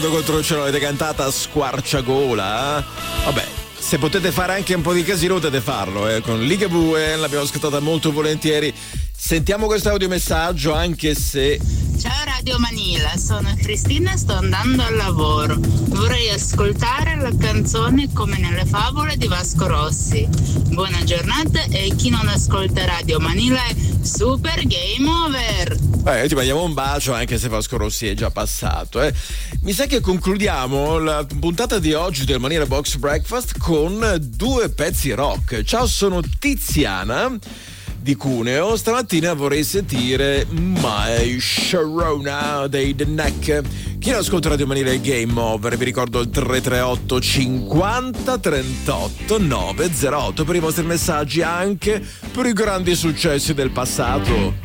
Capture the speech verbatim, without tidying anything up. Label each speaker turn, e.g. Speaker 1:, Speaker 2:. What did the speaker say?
Speaker 1: Quando contro il cielo avete cantata Squarciagola, eh? Vabbè, se potete fare anche un po' di casino potete farlo, eh? Con Ligabue l'abbiamo ascoltata molto volentieri. Sentiamo questo audiomessaggio, anche se...
Speaker 2: Ciao Radio Manila, sono Cristina e sto andando al lavoro. Vorrei ascoltare la canzone Come nelle favole di Vasco Rossi. Buona giornata e chi non ascolta Radio Manila è super game over.
Speaker 1: Beh, ti mandiamo un bacio anche se Vasco Rossi è già passato, eh. Mi sa che concludiamo la puntata di oggi del Manila Box Breakfast con due pezzi rock. Ciao, sono Tiziana di Cuneo. Stamattina vorrei sentire My Sharona dei The Neck. Chi non ascolta Radio Manila è Game Over. Vi ricordo il tre tre otto cinquanta trentotto nove zero otto per i vostri messaggi, anche per i grandi successi del passato.